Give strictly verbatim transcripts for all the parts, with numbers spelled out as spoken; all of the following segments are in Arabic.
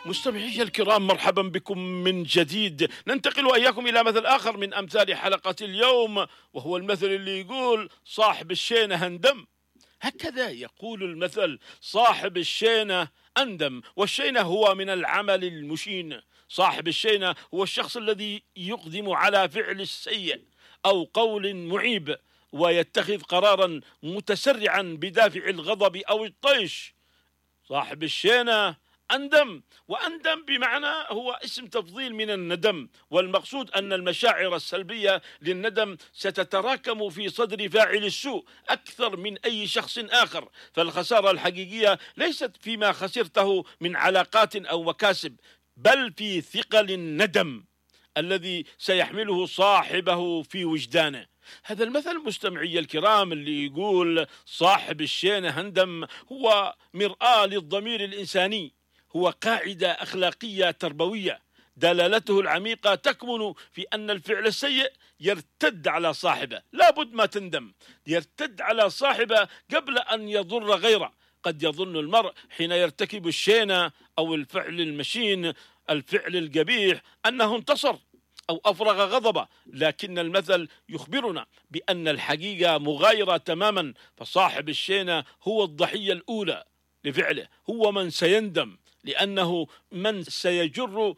مستمعي الكرام، مرحبا بكم من جديد. ننتقل وإياكم إلى مثل آخر من أمثال حلقة اليوم، وهو المثل اللي يقول صاحب الشينة هندم. هكذا يقول المثل: صاحب الشينة أندم. والشينة هو من العمل المشين. صاحب الشينة هو الشخص الذي يقدم على فعل السيء أو قول معيب، ويتخذ قرارا متسرعا بدافع الغضب أو الطيش. صاحب الشينة أندم، وأندم بمعنى هو اسم تفضيل من الندم، والمقصود أن المشاعر السلبية للندم ستتراكم في صدر فاعل السوء أكثر من أي شخص آخر. فالخسارة الحقيقية ليست فيما خسرته من علاقات أو مكاسب، بل في ثقل الندم الذي سيحمله صاحبه في وجدانه. هذا المثل مستمعي الكرام اللي يقول صاحب الشينة هندم هو مرآة للضمير الإنساني، هو قاعدة أخلاقية تربوية دلالته العميقة تكمن في أن الفعل السيء يرتد على صاحبه. لابد ما تندم، يرتد على صاحبه قبل أن يضر غيره. قد يظن المرء حين يرتكب الشينة أو الفعل المشين، الفعل القبيح، أنه انتصر أو أفرغ غضبه، لكن المثل يخبرنا بأن الحقيقة مغايرة تماما. فصاحب الشينة هو الضحية الأولى لفعله، هو من سيندم، لأنه من سيجر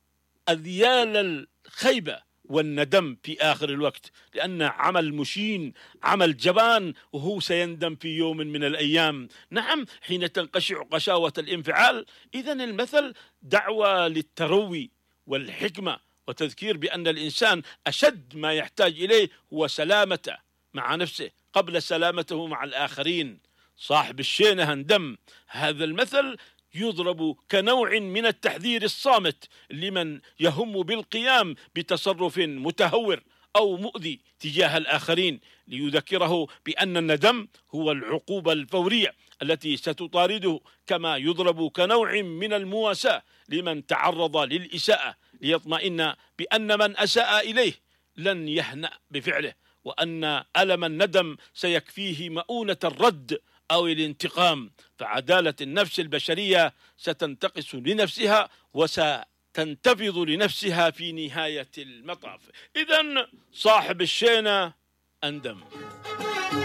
أذيال الخيبة والندم في آخر الوقت، لأن عمل مشين، عمل جبان، وهو سيندم في يوم من الأيام. نعم، حين تنقشع قساوة الانفعال. إذن المثل دعوة للتروي والحكمة، وتذكير بأن الإنسان أشد ما يحتاج إليه هو سلامته مع نفسه قبل سلامته مع الآخرين. صاحب الشينة هندم. هذا المثل يضرب كنوع من التحذير الصامت لمن يهم بالقيام بتصرف متهور أو مؤذي تجاه الآخرين، ليذكره بأن الندم هو العقوبة الفورية التي ستطارده، كما يضرب كنوع من المواساة لمن تعرض للإساءة، ليطمئن بأن من أساء إليه لن يهنأ بفعله، وأن ألم الندم سيكفيه مؤونة الرد أو الانتقام. فعدالة النفس البشرية ستنتقص لنفسها وستنتفض لنفسها في نهاية المطاف. إذن صاحب الشينة أندم.